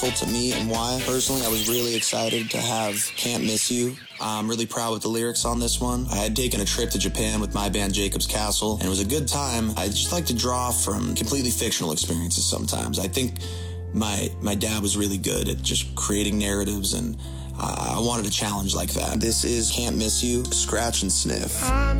to me and why. Personally, I was really excited to have Can't Miss You. I'm really proud with the lyrics on this one. I had taken a trip to Japan with my band Jacob's Castle, and it was a good time. I just like to draw from completely fictional experiences sometimes. I think my dad was really good at just creating narratives, and I wanted a challenge like that. This is Can't Miss You, Scratch and Sniff.